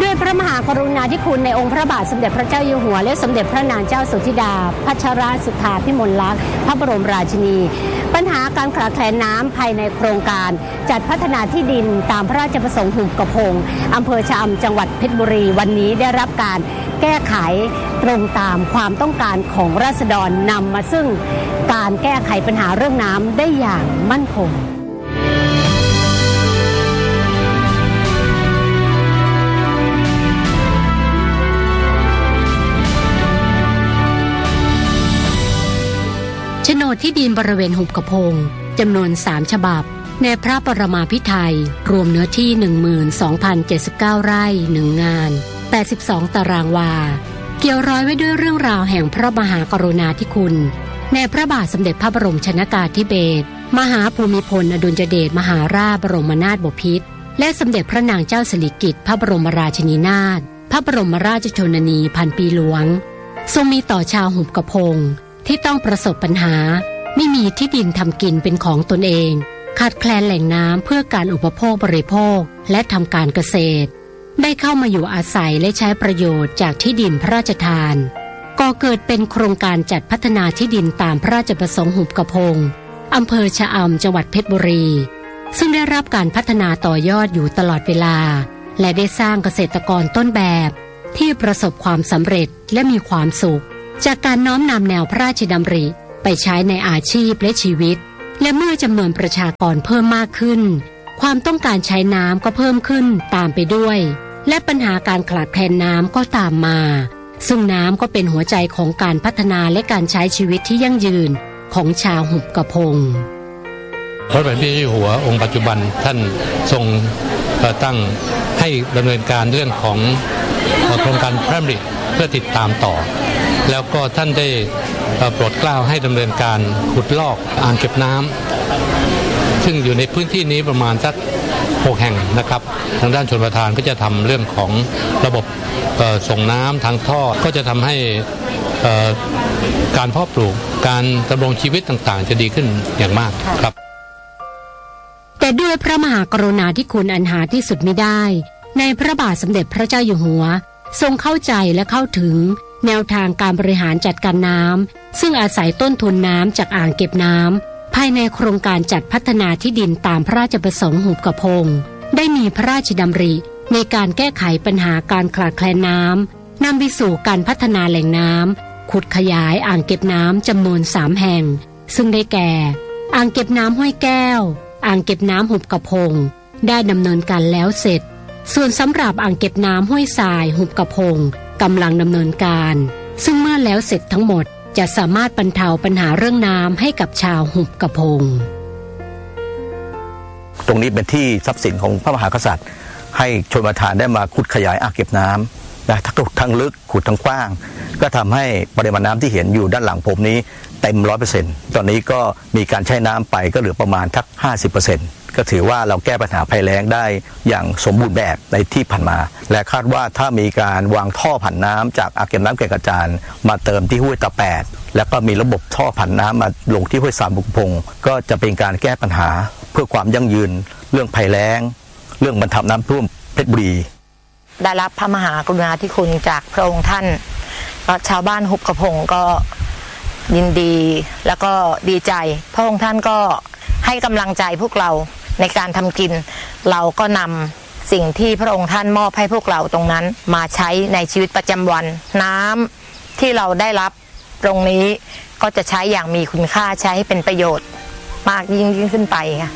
ด้วยพระมหากรุณาธิคุณในองค์พระบาทสมเด็จพระเจ้าอยู่หัวและสมเด็จพระนางเจ้าสุธิดาพัชรสุธาพิมลลักษณ์พระบรมราชินีปัญหาการขาดแคลนน้ำภายในโครงการจัดพัฒนาที่ดินตามพระราชประสงค์หุบกระพงอำเภอชะอำจังหวัดเพชรบุรีวันนี้ได้รับการแก้ไขตรงตามความต้องการของราษฎรนำมาซึ่งการแก้ไขปัญหาเรื่องน้ำได้อย่างมั่นคงโฉนดที่ดินบริเวณหุบกระพงจำนวน3ฉบับในพระปรมาภิไธยรวมเนื้อที่ 12,079 ไร่1งาน82ตารางวาเกี่ยวร้อยไว้ด้วยเรื่องราวแห่งพระมหากรุณาธิคุณในพระบาทสมเด็จพระบรมชนกาธิเบศรมหาภูมิพลอดุลยเดชมหาราชบรมนาถบพิตรและสมเด็จพระนางเจ้าสิริกิติ์พระบรมราชินีนาถพระบรมราชชนนีพันปีหลวงทรงมีต่อชาวหุบกระพงที่ต้องประสบปัญหาไม่มีที่ดินทำกินเป็นของตนเองขาดแคลนแหล่งน้ำเพื่อการอุปโภคบริโภคและทำการเกษตรได้เข้ามาอยู่อาศัยและใช้ประโยชน์จากที่ดินพระราชทานก่อเกิดเป็นโครงการจัดพัฒนาที่ดินตามพระราชประสงค์หุบกระพงอำเภอชะอำจังหวัดเพชรบุรีซึ่งได้รับการพัฒนาต่อยอดอยู่ตลอดเวลาและได้สร้างเกษตรกรต้นแบบที่ประสบความสำเร็จและมีความสุขจากการน้อมนำแนวพระราชดำริไปใช้ในอาชีพและชีวิตและเมื่อจำนวนประชากรเพิ่มมากขึ้นความต้องการใช้น้ำก็เพิ่มขึ้นตามไปด้วยและปัญหาการขาดแคลนน้ำก็ตามมาซึ่งน้ำก็เป็นหัวใจของการพัฒนาและการใช้ชีวิตที่ยั่งยืนของชาวหุบกระพงพระบาทสมเด็จพระเจ้าอยู่หัวองค์ปัจจุบันท่านทรงตั้งให้ดำเนินการเรื่องของโครงการพระราชดำริเพื่อติดตามต่อแล้วก็ท่านได้โปรดเกล้าให้ดำเนินการขุดลอกอ่างเก็บน้ำซึ่งอยู่ในพื้นที่นี้ประมาณสัก6แห่งนะครับทางด้านชลประทานก็จะทำเรื่องของระบบส่งน้ำทางท่อก็จะทำให้การเพาะปลูกการดำรงชีวิตต่างๆจะดีขึ้นอย่างมากครับแต่ด้วยพระมหากรุณาธิคุณอันหาที่สุดมิได้ในพระบาทสมเด็จพระเจ้าอยู่หัวทรงเข้าใจและเข้าถึงแนวทางการบริหารจัดการน้ำซึ่งอาศัยต้นทุนน้ำจากอ่างเก็บน้ำภายในโครงการจัดพัฒนาที่ดินตามพระราชประสงค์หุบกระพงได้มีพระราชดำริในการแก้ไขปัญหาการขาดแคลนน้ำนำไปสู่การพัฒนาแหล่งน้ำขุดขยายอ่างเก็บน้ำจำนวน3แห่งซึ่งได้แก่อ่างเก็บน้ำห้วยแก้วอ่างเก็บน้ำหุบกระพงได้ดำเนินการแล้วเสร็จส่วนสำหรับอ่างเก็บน้ำห้วยทรายหุบกระพงกำลังดำเนินการซึ่งเมื่อแล้วเสร็จทั้งหมดจะสามารถบรรเทาปัญหาเรื่องน้ำให้กับชาวหุบกระพงตรงนี้เป็นที่ทรัพย์สินของพระมหากษัตริย์ให้ชนประทานได้มาขุดขยายอ่างเก็บน้ำนะทั้งลึกขุดทั้งกว้างก็ทำให้ปริมาณน้ำที่เห็นอยู่ด้านหลังผมนี้เต็ม 100% ตอนนี้ก็มีการใช้น้ำไปก็เหลือประมาณทัก 50%ก็ถือว่าเราแก้ปัญหาภัยแล้งได้อย่างสมบูรณ์แบบในที่ผ่านมาและคาดว่าถ้ามีการวางท่อผันน้ำจากอ่างเก็บน้ำแก่งกระจานมาเติมที่ห้วยตาแปดแล้วก็มีระบบท่อผันน้ำมาลงที่ห้วยสามบุกพงก็จะเป็นการแก้ปัญหาเพื่อความยั่งยืนเรื่องภัยแล้งเรื่องบรรเทาน้ำท่วมเพชรบุรีได้รับพระมหากรุณาธิคุณจากพระองค์ท่านชาวบ้านหุบกระพงก็ยินดีแล้วก็ดีใจพระองค์ท่านก็ให้กำลังใจพวกเราในการทำกินเราก็นำสิ่งที่พระองค์ท่านมอบให้พวกเราตรงนั้นมาใช้ในชีวิตประจำวันน้ำที่เราได้รับตรงนี้ก็จะใช้อย่างมีคุณค่าใช้ให้เป็นประโยชน์มากยิ่งขึ้นไปค่ะ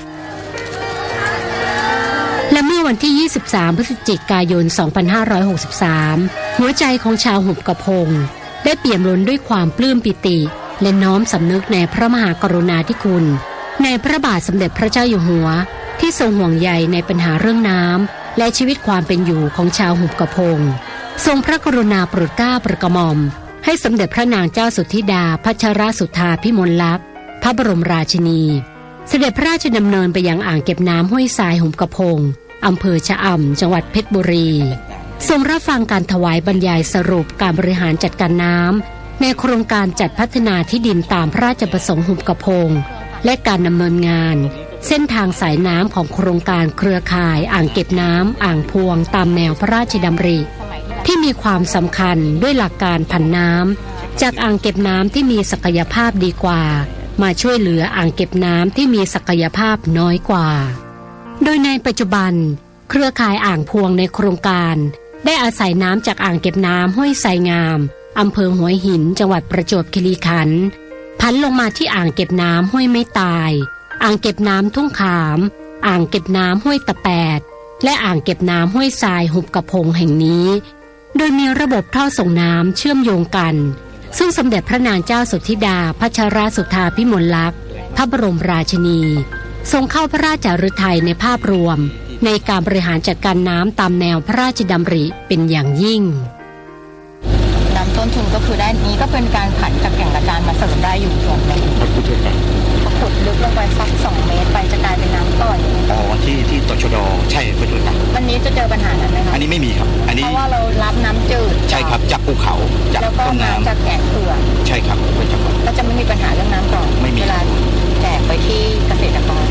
และเมื่อวันที่23พฤศจิกายน2563หัวใจของชาวหุบกระพงได้เปี่ยมล้นด้วยความปลื้มปิติและน้อมสำนึกในพระมหากรุณาธิคุณในพระบาทสมเด็จพระเจ้าอยู่หัวที่ทรงห่วงใยในปัญหาเรื่องน้ำและชีวิตความเป็นอยู่ของชาวหุบกระพงทรงพระกรุณาโปรดเกล้าโปรดกระหม่อมให้สมเด็จพระนางเจ้าสุธิดาพัชรสุธาพิมลลักษณ์พระบรมราชินีเสด็จพระราชดำเนินไปยังอ่างเก็บน้ำห้วยทรายหุบกระพงอำเภอชะอำจังหวัดเพชรบุรีทรงรับฟังการถวายบรรยายสรุปการบริหารจัดการน้ำในโครงการจัดพัฒนาที่ดินตามพระราชประสงค์หุบกระพงและการดำเนินงานเส้นทางสายน้ำของโครงการเครือข่ายอ่างเก็บน้ำอ่างพวงตามแนวพระราชดำริที่มีความสำคัญด้วยหลักการผันน้ำจากอ่างเก็บน้ำที่มีศักยภาพดีกว่ามาช่วยเหลืออ่างเก็บน้ำที่มีศักยภาพน้อยกว่าโดยในปัจจุบันเครือข่ายอ่างพวงในโครงการได้อาศัยน้ำจากอ่างเก็บน้ำห้วยไซงามอำเภอหัวหินจังหวัดประจวบคีรีขันธ์พันลงมาที่อ่างเก็บน้ำห้วยไม่ตายอ่างเก็บน้ำทุ่งขามอ่างเก็บน้ำห้วยตะแปดและอ่างเก็บน้ำห้วยทรายหุบกระพงแห่งนี้โดยมีระบบท่อส่งน้ำเชื่อมโยงกันซึ่งสมเด็จพระนางเจ้าสุทธิดาพัชรสุธาภิมลลักษณ์พระบรมราชินีทรงเข้าพระราชฤทัยในภาพรวมในการบริหารจัดการน้ำตามแนวพระราชดำริเป็นอย่างยิ่งน้ำต้นทุนก็คือได้นี้ก็เป็นการผันจากแก่งกระจานมาเสริมได้อยู่ส่วนหนึ่งขุดลึกลงไปสัก2 เมตรไปจะกลายเป็นน้ำต่อยที่ตชด.ใช่ไปด้วยกันวันนี้จะเจอปัญหานั้นไหมคะอันนี้ไม่มีครับอันนี้เพราะว่าเรารับน้ำจืดใช่ครับจากภูเขาจากต้นน้ำจากแก่งเขื่อนใช่ครับก็จะไม่มีปัญหาเรื่องน้ำต่อเวลาแจกไปที่เกษตรกร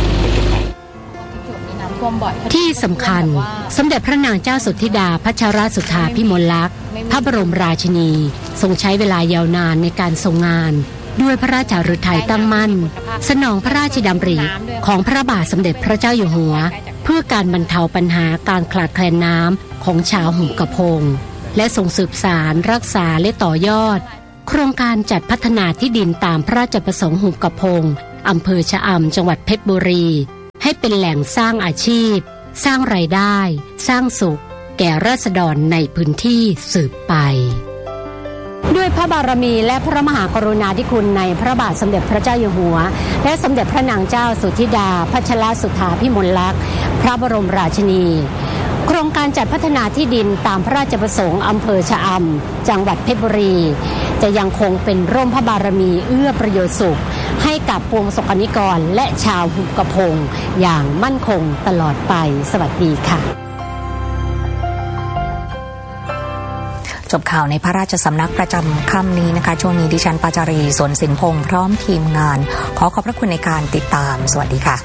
ที่สำคัญสมเด็จพระนางเจ้าสุทธิดาพัชรสุธาภิมลลักษณ์พระบรมราชินีทรงใช้เวลายาวนานในการทรงงานด้วยพระราชฤทัยตั้งมั่นสนองพระราชดำริของพระบาทสมเด็จพระเจ้าอยู่หัวเพื่อการบรรเทาปัญหาการขาดแคลนน้ำของชาวหุบกระพงและทรงสืบสานรักษาและต่อยอดโครงการจัดพัฒนาที่ดินตามพระราชประสงค์หุบกระพงอำเภอชะอำจังหวัดเพชรบุรีให้เป็นแหล่งสร้างอาชีพสร้างรายได้สร้างสุขแก่ราษฎรในพื้นที่สืบไปด้วยพระบารมีและพระมหากรุณาธิคุณในพระบาทสมเด็จพระเจ้าอยู่หัวและสมเด็จพระนางเจ้าสุทธิดาพัชรสุธาภิมลลักษณ์พระบรมราชินีโครงการจัดพัฒนาที่ดินตามพระราชประสงค์อำเภอชะอำจังหวัดเพชรบุรีจะยังคงเป็นร่มพระบารมีเอื้อประโยชน์สุขให้กับปวงศกนิกรและชาวหุบกระพงอย่างมั่นคงตลอดไปสวัสดีค่ะจบข่าวในพระราชสำนักประจำค่ำนี้นะคะช่วงนี้ดิฉันปาจารีสวนสินพงษ์พร้อมทีมงานขอขอบพระคุณในการติดตามสวัสดีค่ะ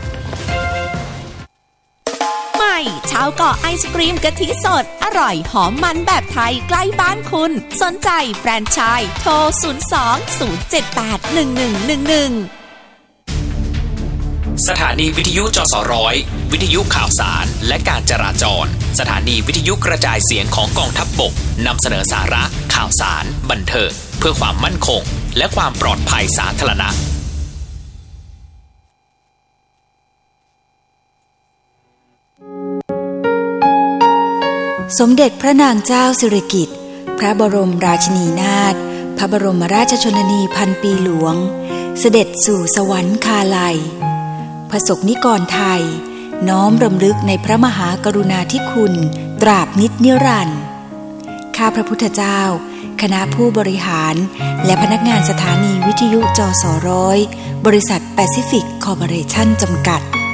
ใหม่ชาวเกาะไอศกรีมกะทิสดอร่อยหอมมันแบบไทยใกล้บ้านคุณสนใจแฟรนไชส์โทร02-078-1111 สถานีวิทยุจส.100วิทยุข่าวสารและการจราจรสถานีวิทยุกระจายเสียงของกองทัพบกนำเสนอสาระข่าวสารบันเทิงเพื่อความมั่นคงและความปลอดภัยสาธารณะสมเด็จพระนางเจ้าสิริกิติ์พระบรมราชินีนาถพระบรมราชชนนีพันปีหลวงเสด็จสู่สวรรคาลัยประสบนิกรไทยน้อมรำลึกในพระมหากรุณาธิคุณตราบนิจนิรันดร์ข้าพระพุทธเจ้าคณะผู้บริหารและพนักงานสถานีวิทยุจส.100บริษัทแปซิฟิกคอร์ปอเรชั่นจำกัด